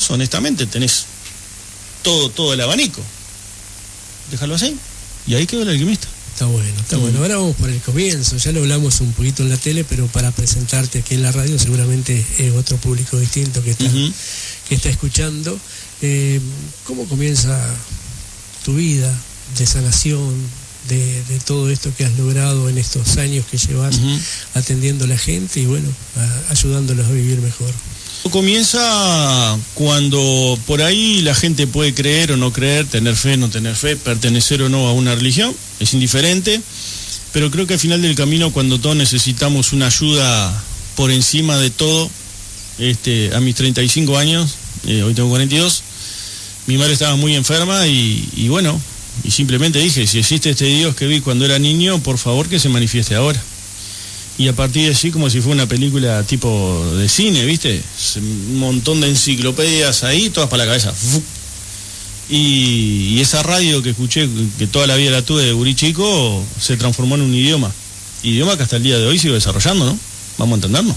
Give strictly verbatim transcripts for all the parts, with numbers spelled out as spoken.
vos, honestamente, tenés todo, todo el abanico. Déjalo así. Y ahí quedó El Alquimista. Está bueno, está mm. bueno. Ahora vamos por el comienzo. Ya lo hablamos un poquito en la tele, pero para presentarte aquí en la radio seguramente es otro público distinto que está, uh-huh. que está escuchando. Eh, ¿Cómo comienza tu vida de sanación, de, de todo esto que has logrado en estos años que llevas uh-huh. atendiendo a la gente y bueno, a, ayudándolos a vivir mejor? Comienza cuando por ahí la gente puede creer o no creer, tener fe o no tener fe, pertenecer o no a una religión, es indiferente, pero creo que al final del camino, cuando todos necesitamos una ayuda por encima de todo, este, a mis treinta y cinco años, eh, hoy tengo cuarenta y dos, mi madre estaba muy enferma y, y bueno, y simplemente dije, si existe este Dios que vi cuando era niño, por favor que se manifieste ahora. Y a partir de allí, como si fuera una película tipo de cine, ¿viste? Un montón de enciclopedias ahí, todas para la cabeza. Y, y esa radio que escuché, que toda la vida la tuve de gurí chico, se transformó en un idioma. Idioma que hasta el día de hoy sigo desarrollando, ¿no? Vamos a entendernos.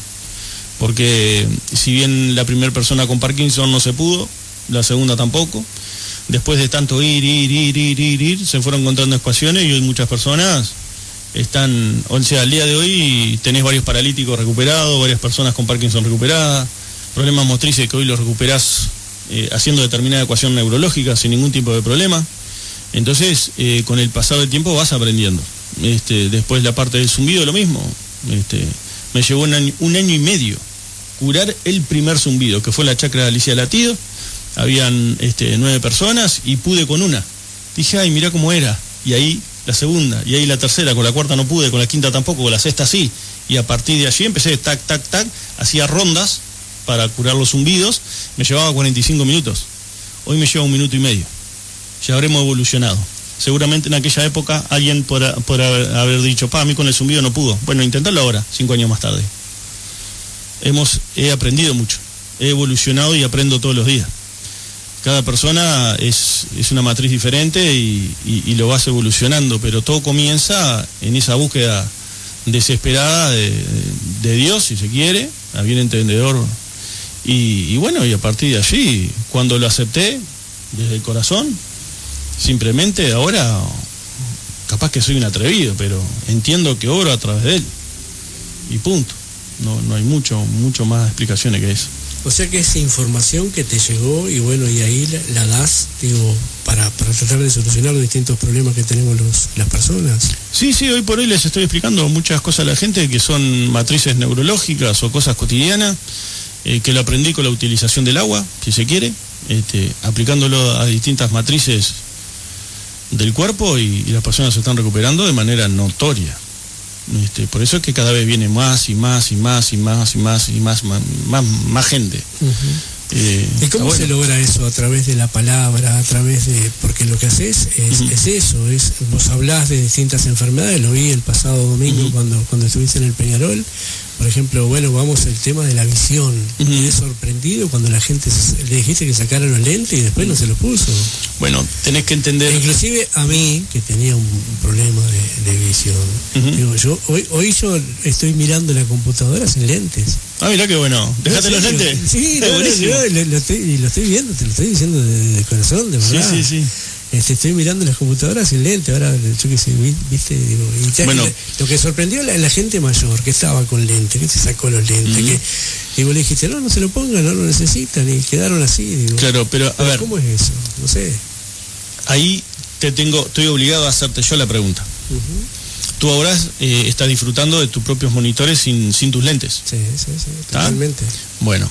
Porque si bien la primera persona con Parkinson no se pudo, la segunda tampoco, después de tanto ir, ir, ir, ir, ir, ir, se fueron encontrando ecuaciones y hoy muchas personas están, o sea, al día de hoy tenés varios paralíticos recuperados, varias personas con Parkinson recuperadas, problemas motrices que hoy los recuperás eh, haciendo determinada ecuación neurológica sin ningún tipo de problema. Entonces, eh, con el pasar del tiempo vas aprendiendo. Este, después la parte del zumbido, lo mismo. Este, me llevó un año, un año y medio curar el primer zumbido, que fue la chacra de Alicia Latido. Habían este, nueve personas y pude con una. Dije, ay, mirá cómo era. Y ahí la segunda, y ahí la tercera, con la cuarta no pude, con la quinta tampoco, con la sexta sí. Y a partir de allí empecé tac, tac, tac, hacía rondas para curar los zumbidos, me llevaba cuarenta y cinco minutos. Hoy me lleva un minuto y medio. Ya habremos evolucionado. Seguramente en aquella época alguien podrá, podrá haber dicho, pa, a mí con el zumbido no pudo. Bueno, intentarlo ahora, cinco años más tarde. Hemos, he aprendido mucho, he evolucionado y aprendo todos los días. Cada persona es, es una matriz diferente y, y, y lo vas evolucionando, pero todo comienza en esa búsqueda desesperada de, de Dios, si se quiere, a bien entendedor. Y, y bueno, y a partir de allí, cuando lo acepté desde el corazón, simplemente ahora, capaz que soy un atrevido, pero entiendo que obro a través de él. Y punto. No, no hay mucho, mucho más explicaciones que eso. O sea que esa información que te llegó y bueno, y ahí la, la das, digo, para, para tratar de solucionar los distintos problemas que tenemos los, las personas. Sí, sí, hoy por hoy les estoy explicando muchas cosas a la gente que son matrices neurológicas o cosas cotidianas, eh, que lo aprendí con la utilización del agua, si se quiere, este, aplicándolo a distintas matrices del cuerpo y, y las personas se están recuperando de manera notoria. Este, por eso es que cada vez viene más y más y más y más y más y más, más, más, más gente. Uh-huh. eh, ¿Y cómo bueno. se logra eso? ¿A través de la palabra? ¿A través de...? Porque lo que haces es, uh-huh. es eso, es vos hablás de distintas enfermedades, lo vi el pasado domingo uh-huh. cuando, cuando estuviste en el Peñarol. Por ejemplo, bueno, vamos al tema de la visión. Uh-huh. Quedé sorprendido cuando la gente le dijiste que sacara los lentes y después no se los puso. Bueno, tenés que entender... Inclusive a mí, que tenía un, un problema de, de visión, uh-huh. digo, yo hoy, hoy yo estoy mirando la computadora sin lentes. Ah, mirá qué bueno. ¿Dejaste no, los lentes? Sí, no, buenísimo. No, lo, lo, estoy, lo estoy viendo, te lo estoy diciendo de, de corazón, de verdad. Sí, sí, sí. Este, estoy mirando las computadoras sin lente, ahora yo que sé, viste, digo, y ya, bueno, lo que sorprendió a la, la gente mayor que estaba con lente, que se sacó los lentes, uh-huh. que digo, le dijiste, no, no se lo pongan, no lo necesitan, y quedaron así, digo. Claro, pero a pero ver. ¿Cómo es eso? No sé. Ahí te tengo, estoy obligado a hacerte yo la pregunta. Uh-huh. Tú ahora eh, estás disfrutando de tus propios monitores sin, sin tus lentes. Sí, sí, sí, totalmente. ¿Ah? Bueno.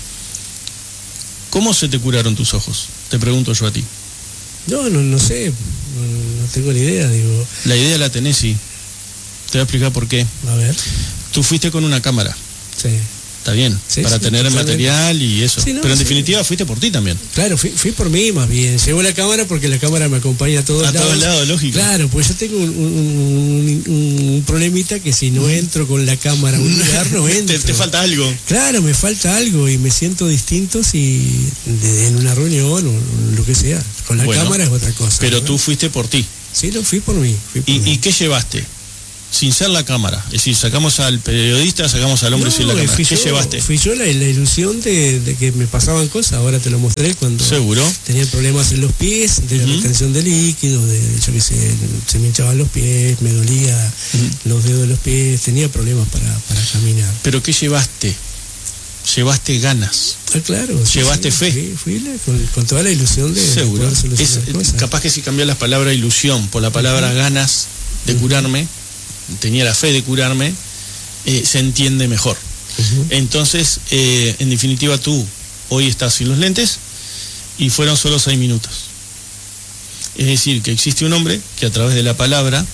¿Cómo se te curaron tus ojos? Te pregunto yo a ti. No, no, no sé, no, no tengo ni idea, digo. La idea la tenés, sí. Te voy a explicar por qué. A ver. Tú fuiste con una cámara. Sí. Está bien, sí, para sí, tener el material y eso. Sí, no, pero en sí. definitiva fuiste por ti también. Claro, fui, fui por mí más bien. Llevo la cámara porque la cámara me acompaña a todos a lados. A todos lados, lógico. Claro, pues yo tengo un, un, un, un problemita que si no entro con la cámara a un lugar, no entro. te, te falta algo. Claro, me falta algo y me siento distinto si de, en una reunión o lo que sea. Con la bueno, cámara es otra cosa. Pero ¿no? Tú fuiste por ti. Sí, lo fui por mí. Fui por ¿Y, mí. ¿Y qué llevaste? sin ser la cámara. Es decir, sacamos al periodista, sacamos al hombre no, sin la cámara. ¿Qué yo, llevaste? Fui yo la, la ilusión de, de que me pasaban cosas, ahora te lo mostré cuando ¿Seguro? tenía problemas en los pies, de uh-huh. retención de líquido, de, yo qué sé, se me hinchaban los pies, me dolía uh-huh. los dedos de los pies, tenía problemas para, para caminar. ¿Pero qué llevaste? Llevaste ganas. Ah, claro. Llevaste sí, fe. Fui, fui la, con, con toda la ilusión de, Seguro. de poder solucionar es, cosas. Capaz que si cambias la palabra ilusión por la palabra uh-huh. ganas de uh-huh. curarme, tenía la fe de curarme, eh, se entiende mejor. Uh-huh. Entonces, eh, en definitiva, tú hoy estás sin los lentes y fueron solo seis minutos. Es decir, que existe un hombre que a través de la palabra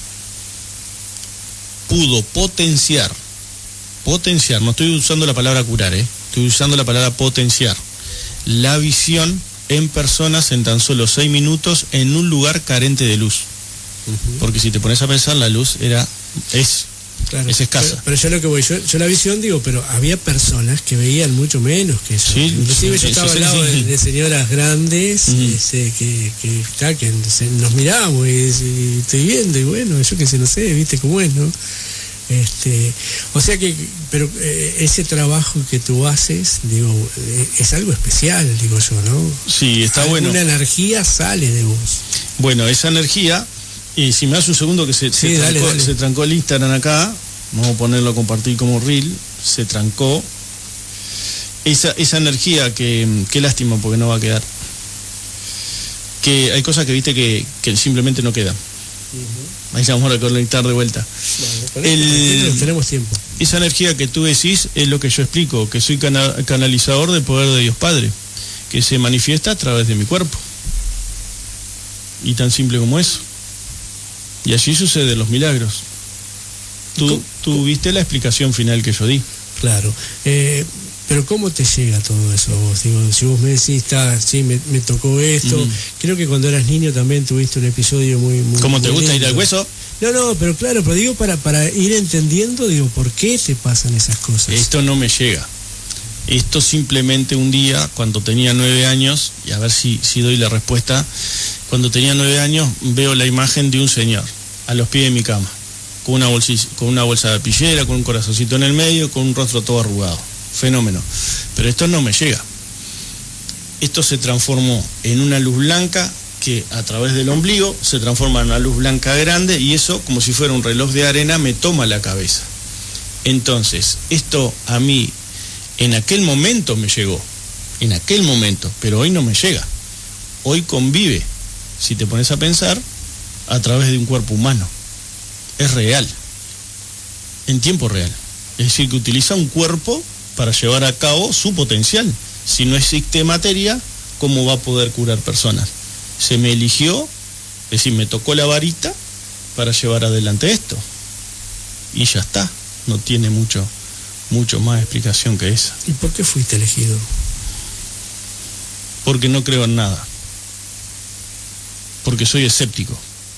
pudo potenciar, potenciar, no estoy usando la palabra curar, eh, estoy usando la palabra potenciar, la visión en personas en tan solo seis minutos en un lugar carente de luz. Uh-huh. Porque si te pones a pensar, la luz era, es, claro, es escasa. Pero, pero yo lo que voy, yo, yo la visión digo, pero había personas que veían mucho menos que eso. Sí, inclusive sí, yo estaba sí, al lado sí. de, de señoras grandes uh-huh. ese, que, que, que, que se, nos mirábamos y, y estoy viendo y bueno, yo que sé, no sé, viste cómo es, ¿no? Este, o sea que, pero eh, ese trabajo que tú haces, digo, eh, es algo especial, digo yo, ¿no? Sí, está Alguna bueno. Una energía sale de vos. Bueno, esa energía, y si me das un segundo que se, sí, se, dale, trancó, dale. se trancó el Instagram acá, vamos a ponerlo a compartir como reel, se trancó. Esa, esa energía que, qué lástima porque no va a quedar. Que hay cosas que viste que, que simplemente no quedan. Uh-huh. Ahí vamos a conectar de vuelta. Bueno, el, tenemos tiempo. Esa energía que tú decís es lo que yo explico, que soy cana, canalizador del poder de Dios Padre, que se manifiesta a través de mi cuerpo. Y tan simple como eso. Y allí suceden los milagros. Tú, tú viste la explicación final que yo di. Claro. Eh, pero ¿cómo te llega todo eso a vos? Digo, si vos me decís, está, sí, me, me tocó esto. Uh-huh. Creo que cuando eras niño también tuviste un episodio muy... muy ¿Cómo muy te gusta lindo. ir al hueso? No, no, pero claro, pero digo para, para ir entendiendo, digo, ¿por qué te pasan esas cosas? Esto no me llega. Esto simplemente un día, cuando tenía nueve años, y a ver si, si doy la respuesta, cuando tenía nueve años veo la imagen de un señor a los pies de mi cama, con una, bolsilla, con una bolsa de pillera, con un corazoncito en el medio, con un rostro todo arrugado. Fenómeno. Pero esto no me llega. Esto se transformó en una luz blanca que a través del ombligo se transforma en una luz blanca grande y eso, como si fuera un reloj de arena, me toma la cabeza. Entonces, esto a mí en aquel momento me llegó, en aquel momento, pero hoy no me llega. Hoy convive, si te pones a pensar, a través de un cuerpo humano. Es real, en tiempo real. Es decir, que utiliza un cuerpo para llevar a cabo su potencial. Si no existe materia, ¿cómo va a poder curar personas? Se me eligió, es decir, me tocó la varita para llevar adelante esto. Y ya está, no tiene mucho, mucho más explicación que esa. ¿Y por qué fuiste elegido? Porque no creo en nada. Porque soy escéptico.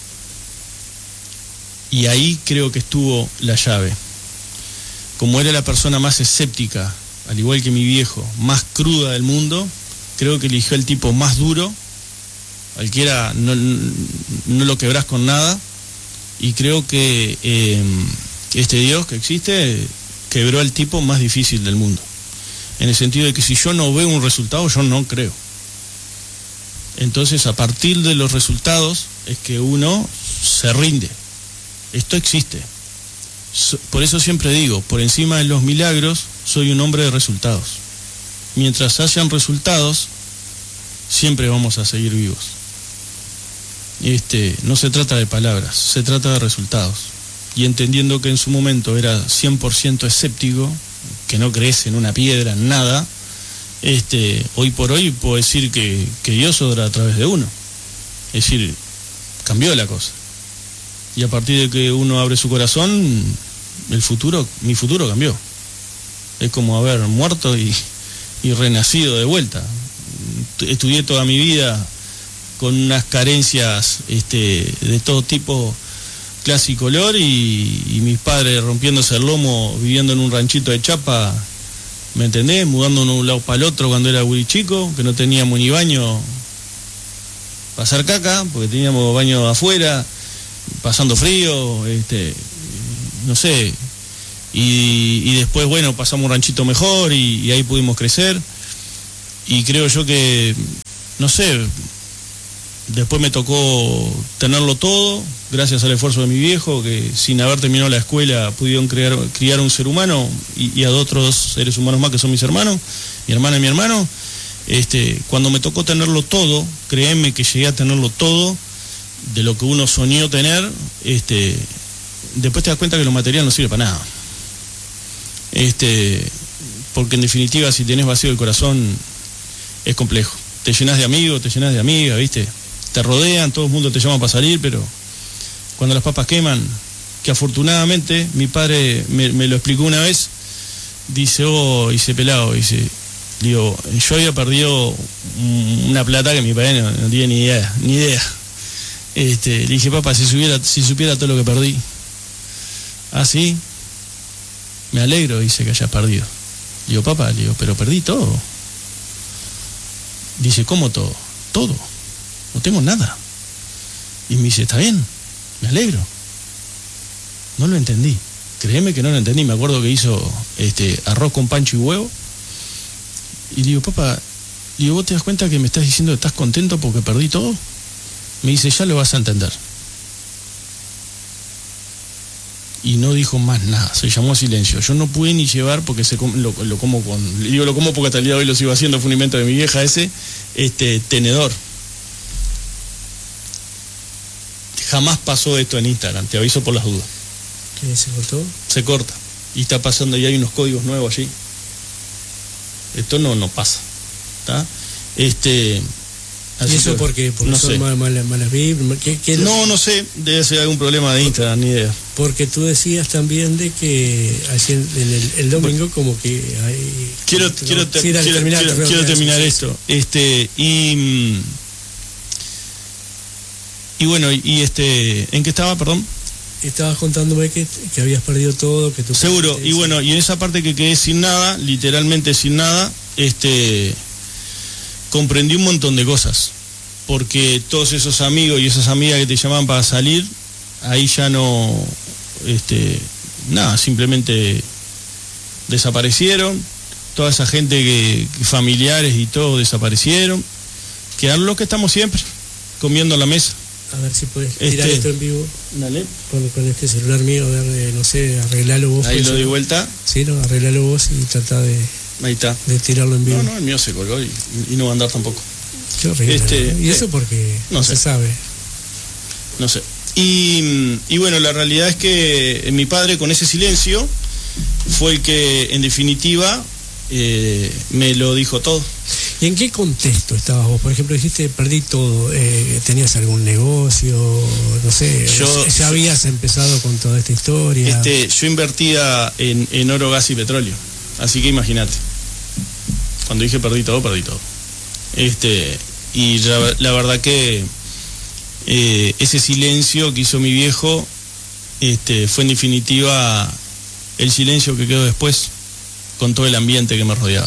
Y ahí creo que estuvo la llave. Como era la persona más escéptica, al igual que mi viejo, más cruda del mundo, creo que eligió el tipo más duro, al que era, no, no lo quebrás con nada, y creo que eh, este Dios que existe quebró al tipo más difícil del mundo, en el sentido de que si yo no veo un resultado, yo no creo. Entonces, a partir de los resultados es que uno se rinde. Esto existe. Por eso siempre digo, por encima de los milagros, soy un hombre de resultados. Mientras hayan resultados, siempre vamos a seguir vivos. Este, no se trata de palabras, se trata de resultados. Y entendiendo que en su momento era cien por ciento escéptico, que no crees en una piedra, en nada, este, hoy por hoy puedo decir que, que Dios obra a través de uno. Es decir, cambió la cosa. Y a partir de que uno abre su corazón, el futuro, mi futuro cambió. Es como haber muerto y, y renacido de vuelta. Estudié toda mi vida con unas carencias este, de todo tipo, clase y color, y, y mis padres rompiéndose el lomo, viviendo en un ranchito de chapa, ¿me entendés? Mudándonos de un lado para el otro cuando era muy chico, que no teníamos ni baño para hacer caca, porque teníamos baño afuera, pasando frío, este, no sé, y, y después, bueno, pasamos un ranchito mejor y, y ahí pudimos crecer, y creo yo que, no sé, después me tocó tenerlo todo, gracias al esfuerzo de mi viejo, que sin haber terminado la escuela pudieron crear, criar un ser humano, y, y a otros seres humanos más que son mis hermanos, mi hermana y mi hermano. Este, cuando me tocó tenerlo todo, créeme que llegué a tenerlo todo, de lo que uno soñó tener, este, después te das cuenta que lo material no sirve para nada. Este, porque en definitiva, si tenés vacío el corazón, es complejo. Te llenas de amigos, te llenas de amigas, ¿viste? Te rodean, todo el mundo te llama para salir, pero cuando las papas queman, que afortunadamente mi padre me, me lo explicó una vez, dice, oh, hice pelado, dice, digo, yo había perdido una plata que mi padre no, no tiene ni idea, ni idea. Este, le dije, papá, si supiera, si supiera todo lo que perdí. Ah, sí, me alegro, dice, que hayas perdido. Digo, papá, digo, pero perdí todo. Dice, ¿cómo todo? Todo. No tengo nada. Y me dice, está bien, me alegro. No lo entendí. Créeme que no lo entendí. Me acuerdo que hizo este, arroz con pancho y huevo. Y le digo, papá, digo, ¿vos te das cuenta que me estás diciendo que estás contento porque perdí todo? Me dice, ya lo vas a entender. Y no dijo más nada, se llamó silencio. Yo no pude ni llevar porque se com- lo, lo como con, digo lo como porque hasta el día de hoy lo sigo haciendo, fue un invento de mi vieja ese, este tenedor. Jamás pasó esto en Instagram, te aviso por las dudas. ¿Qué se cortó? Se corta. Y está pasando, y hay unos códigos nuevos allí. Esto no, no pasa. ¿Está? Este. ¿Y eso porque, porque no son malas, malas, malas vibras? ¿Qué, qué no, lo... no sé, debe ser algún problema de Instagram, ni idea. Porque tú decías también de que así en el, el domingo como que hay... Quiero, no, quiero, te, sí, quiero, terminar, quiero, quiero terminar esto. Este, y, y bueno, y este, ¿en qué estaba, perdón? Estabas contándome que, que habías perdido todo, que tú... Seguro, y bueno, y en esa parte que quedé sin nada, literalmente sin nada, este... comprendí un montón de cosas, porque todos esos amigos y esas amigas que te llamaban para salir, ahí ya no, este, nada, simplemente desaparecieron, toda esa gente que, que familiares y todo desaparecieron, quedaron los que estamos siempre, comiendo en la mesa. A ver si puedes tirar este, esto en vivo. Dale. Con, con este celular mío, a ver, no sé, arreglalo vos. Ahí lo di vuelta. Sí, no, arreglalo vos y trata de... Ahí está. De tirarlo en vivo. No, no, el mío se colgó y, y no va a andar tampoco. Qué horrible. Este, ¿no? Y eso porque no, no se sabe. No sé. Y, y bueno, la realidad es que mi padre con ese silencio fue el que en definitiva eh, me lo dijo todo. ¿Y en qué contexto estabas vos? Por ejemplo, dijiste, perdí todo. Eh, ¿Tenías algún negocio? No sé, yo, ¿ya habías empezado con toda esta historia? Este, yo invertía en, en oro, gas y petróleo. Así que imagínate. Cuando dije perdí todo, perdí todo. Este, y la, la verdad que eh, ese silencio que hizo mi viejo este, fue en definitiva el silencio que quedó después con todo el ambiente que me rodeaba.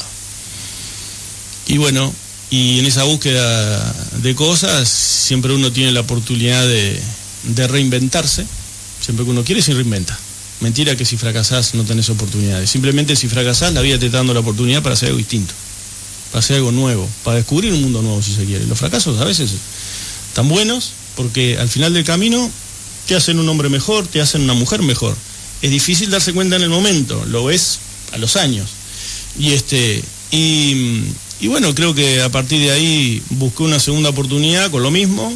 Y bueno, y en esa búsqueda de cosas siempre uno tiene la oportunidad de, de reinventarse. Siempre que uno quiere se reinventa. Mentira que si fracasás no tenés oportunidades. Simplemente si fracasás la vida te está dando la oportunidad para hacer algo distinto, para hacer algo nuevo, para descubrir un mundo nuevo si se quiere. Los fracasos a veces están buenos porque al final del camino te hacen un hombre mejor, te hacen una mujer mejor. Es difícil darse cuenta en el momento, lo ves a los años. Y este y, y bueno, creo que a partir de ahí busqué una segunda oportunidad con lo mismo.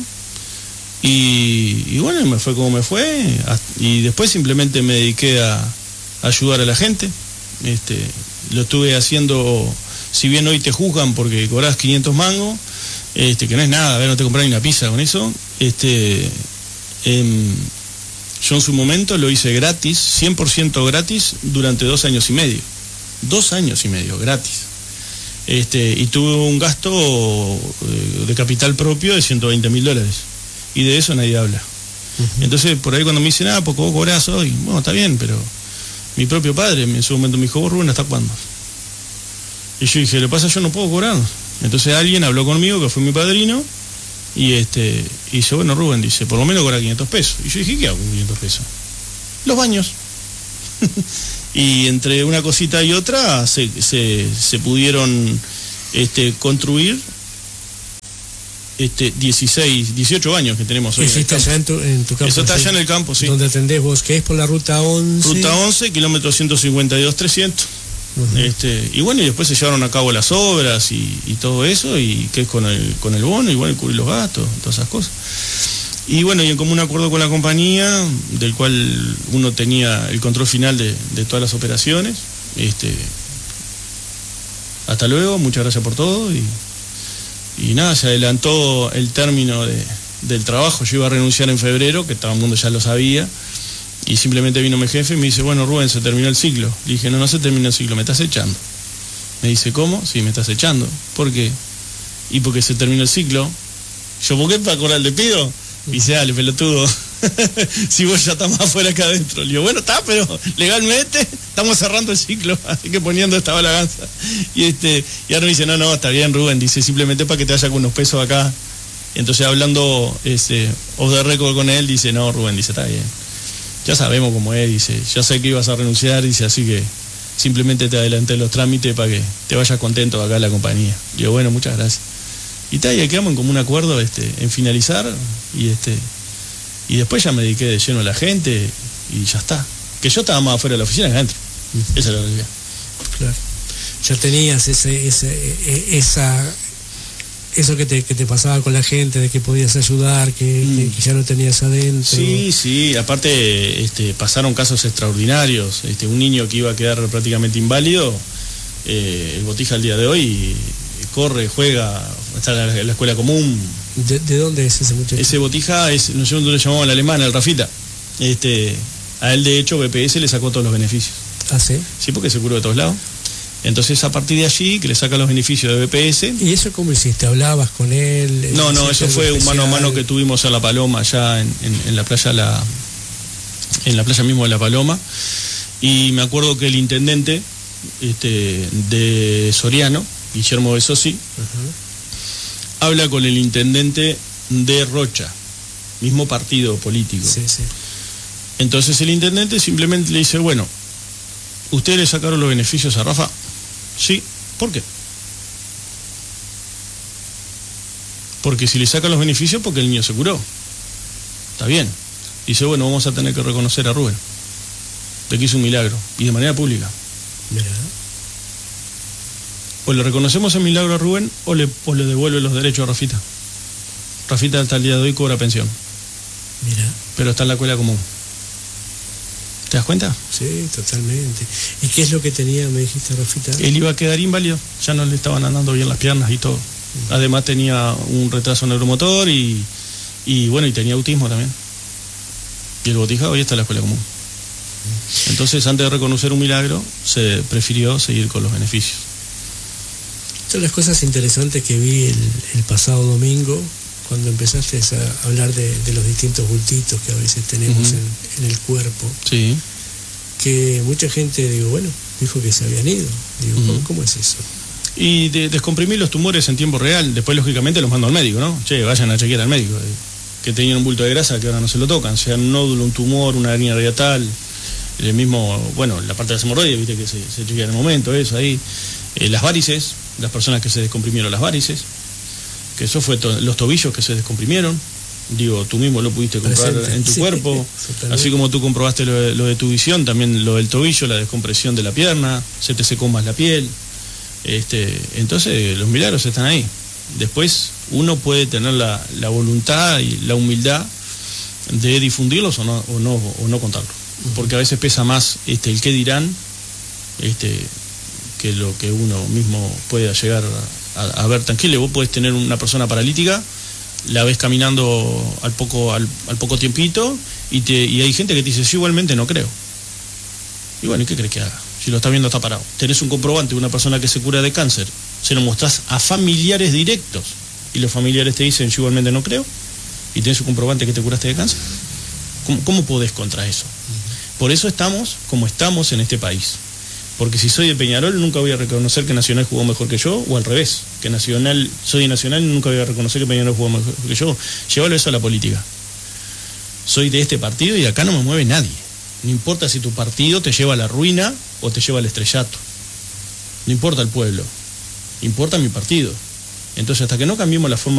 Y, y bueno, me fue como me fue, y después simplemente me dediqué a, a ayudar a la gente. Este, lo estuve haciendo, si bien hoy te juzgan porque cobrás quinientos mangos, este, que no es nada, a ver, no te compras ni una pizza con eso, este, eh, yo en su momento lo hice gratis, cien por ciento gratis, durante dos años y medio. Dos años y medio, gratis. Este, y tuve un gasto de capital propio de ciento veinte mil dólares. Y de eso nadie habla. Uh-huh. Entonces, por ahí cuando me dicen, ah, porque vos cobrás hoy, bueno, está bien, pero mi propio padre en su momento me dijo, vos, Rubén, ¿hasta cuándo? Y yo dije, lo que pasa es que yo no puedo cobrar. Entonces alguien habló conmigo, que fue mi padrino, y este y dice, bueno, Rubén, dice, por lo menos cobra quinientos pesos. Y yo dije, ¿qué hago con quinientos pesos? Los baños. Y entre una cosita y otra se, se, se pudieron este, construir este, dieciséis, dieciocho años que tenemos hoy. ¿Hiciste allá en tu, en tu campo? Eso está ¿sí? allá en el campo, sí. ¿Dónde atendés vos? ¿Qué es por la ruta once? Ruta once, kilómetro ciento cincuenta y dos, trescientos. Uh-huh. Este, y bueno, y después se llevaron a cabo las obras y, y todo eso, y que es con el, con el bono, igual cubrir los gastos, todas esas cosas. Y bueno, y en común acuerdo con la compañía, del cual uno tenía el control final de, de todas las operaciones. Este, hasta luego, muchas gracias por todo. Y, y nada, se adelantó el término de, del trabajo. Yo iba a renunciar en febrero, que todo el mundo ya lo sabía. Y simplemente vino mi jefe y me dice, bueno, Rubén, se terminó el ciclo. Le dije, no, no se terminó el ciclo, me estás echando. Me dice, ¿cómo? Sí, me estás echando. ¿Por qué? Y porque se terminó el ciclo. Yo, ¿por qué para cobrar le pido? Y dice, dale, pelotudo, si vos ya estás más afuera que adentro. Le digo, bueno, está, pero legalmente estamos cerrando el ciclo, así que poniendo esta balanza. Y este y ahora me dice, no, no, está bien, Rubén, dice, simplemente para que te vaya con unos pesos acá. Entonces, hablando este, off the record con él, dice, no, Rubén, dice, está bien. Ya sabemos cómo es, dice, ya sé que ibas a renunciar, dice, así que simplemente te adelanté los trámites para que te vayas contento acá en la compañía. Le digo, bueno, muchas gracias. Y tal, y ahí quedamos en común acuerdo este, en finalizar, y este y después ya me dediqué de lleno a la gente, y ya está. Que yo estaba más afuera de la oficina que adentro. Uh-huh. Esa es la realidad. Claro. Ya tenías ese, ese, esa, eso que te, que te pasaba con la gente, de que podías ayudar, que, mm. que, que ya lo tenías adentro. Sí, sí, aparte este, pasaron casos extraordinarios. Este, un niño que iba a quedar prácticamente inválido, eh, el Botija al día de hoy corre, juega, está en la escuela común. ¿De, de dónde es ese muchacho? Ese Botija, es, nosotros le llamamos al alemán, al Rafita. Este, a él de hecho B P S le sacó todos los beneficios. ¿Ah, sí? Sí, porque se curó de todos lados. Entonces a partir de allí, que le saca los beneficios de B P S. ¿Y eso cómo hiciste? ¿Hablabas con él? No, no, eso fue un mano a mano que tuvimos en La Paloma, allá en, en, en la playa, la, en la playa mismo de La Paloma. Y me acuerdo que el intendente este, de Soriano, Guillermo Besosi, uh-huh. habla con el intendente de Rocha, mismo partido político. Sí, sí. Entonces el intendente simplemente le dice, bueno, ¿ustedes le sacaron los beneficios a Rafa? Sí. ¿Por qué? Porque si le sacan los beneficios, porque el niño se curó. Está bien. Dice, bueno, vamos a tener que reconocer a Rubén, de que hizo un milagro, y de manera pública. Mira. O le reconocemos el milagro a Rubén o le, o le devuelve los derechos a Rafita. Rafita hasta el día de hoy cobra pensión. Mira. Pero está en la escuela común. ¿Te das cuenta? Sí, totalmente. ¿Y qué es lo que tenía, me dijiste, Rafita? Él iba a quedar inválido, ya no le estaban andando bien las piernas y todo. Uh-huh. Además tenía un retraso neuromotor y, y bueno, y tenía autismo también. Y el Botija hoy está en la escuela común. Uh-huh. Entonces, antes de reconocer un milagro, se prefirió seguir con los beneficios. Son las cosas interesantes que vi el, el pasado domingo, cuando empezaste a hablar de, de los distintos bultitos que a veces tenemos uh-huh. en, en el cuerpo. Sí. Que mucha gente, digo, bueno, dijo que se habían ido. Digo, uh-huh. ¿cómo, ¿cómo es eso? Y de, descomprimir los tumores en tiempo real, después lógicamente los mando al médico, ¿no? Che, vayan a chequear al médico, eh, que tenían un bulto de grasa que ahora no se lo tocan, sea un nódulo, un tumor, una hernia radiatal, el mismo, bueno, la parte de las hemorroides, viste que se, se chequea en el momento, eso ahí, eh, las varices, las personas que se descomprimieron las varices, que eso fue to- los tobillos que se descomprimieron, digo, tú mismo lo pudiste comprobar Presente. en tu sí, cuerpo, así como tú comprobaste lo de, lo de tu visión, también lo del tobillo, la descompresión de la pierna, se te secó más la piel, este, entonces los milagros están ahí. Después uno puede tener la, la voluntad y la humildad de difundirlos o no, o no, o no contarlos, porque a veces pesa más este, el qué dirán este, que lo que uno mismo pueda llegar a, a, a ver tranquilo. Vos podés tener una persona paralítica, la ves caminando al poco, al, al poco tiempito y, te, y hay gente que te dice, yo igualmente no creo. Y bueno, ¿y qué crees que haga? Si lo estás viendo está parado. Tenés un comprobante de una persona que se cura de cáncer, se lo mostrás a familiares directos y los familiares te dicen, yo igualmente no creo, y tenés un comprobante que te curaste de cáncer. ¿Cómo, cómo podés contra eso? Por eso estamos como estamos en este país. Porque si soy de Peñarol nunca voy a reconocer que Nacional jugó mejor que yo, o al revés, que Nacional, soy de Nacional y nunca voy a reconocer que Peñarol jugó mejor que yo. Llévalo eso a la política. Soy de este partido y acá no me mueve nadie. No importa si tu partido te lleva a la ruina o te lleva al estrellato. No importa el pueblo, importa mi partido. Entonces, hasta que no cambiemos la forma